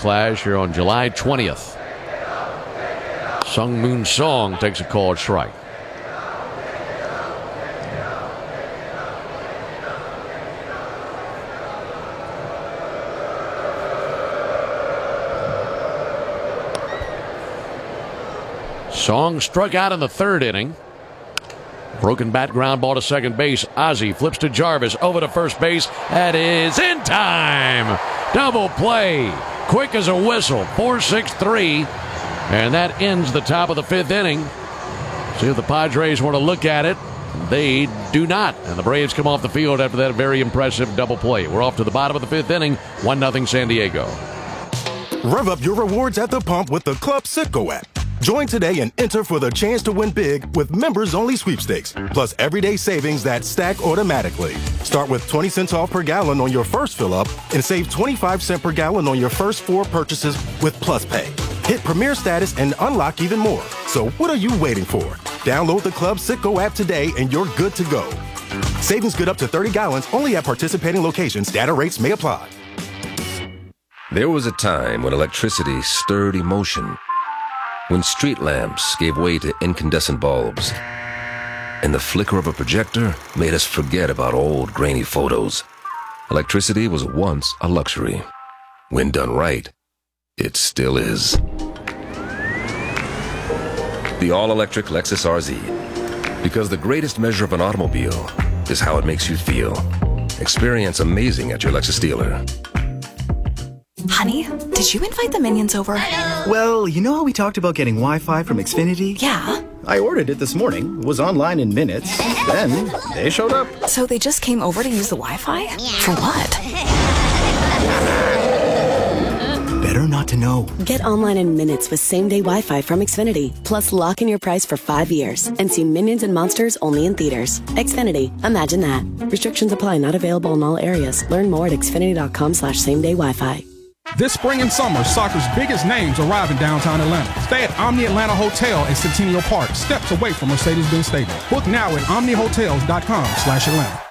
Clash here on July 20th. Sung Moon Song takes a called strike. Song struck out in the third inning. Broken bat, ground ball to second base. Ozzie flips to Jarvis, over to first base. That is in time. Double play. Quick as a whistle. 4-6-3. And that ends the top of the fifth inning. See if the Padres want to look at it. They do not. And the Braves come off the field after that very impressive double play. We're off to the bottom of the fifth inning. 1-0 San Diego. Rev up your rewards at the pump with the Club Citgo app. Join today and enter for the chance to win big with members-only sweepstakes, plus everyday savings that stack automatically. Start with 20 cents off per gallon on your first fill-up and save 25 cents per gallon on your first 4 purchases with Plus Pay. Hit Premier status and unlock even more. So what are you waiting for? Download the Club Citgo app today and you're good to go. Savings good up to 30 gallons only at participating locations. Data rates may apply. There was a time when electricity stirred emotion, when street lamps gave way to incandescent bulbs, and the flicker of a projector made us forget about old grainy photos. Electricity was once a luxury. When done right, it still is. The all-electric Lexus RZ. Because the greatest measure of an automobile is how it makes you feel. Experience amazing at your Lexus dealer. Honey, did you invite the minions over? Well, you know how we talked about getting Wi-Fi from Xfinity? Yeah. I ordered it this morning, was online in minutes, then they showed up. So they just came over to use the Wi-Fi? For what? Better not to know. Get online in minutes with same-day Wi-Fi from Xfinity. Plus, lock in your price for 5 years and see Minions and Monsters only in theaters. Xfinity. Imagine that. Restrictions apply. Not available in all areas. Learn more at xfinity.com/same-day Wi-Fi. This spring and summer, soccer's biggest names arrive in downtown Atlanta. Stay at Omni Atlanta Hotel at Centennial Park, steps away from Mercedes-Benz Stadium. Book now at omnihotels.com/Atlanta.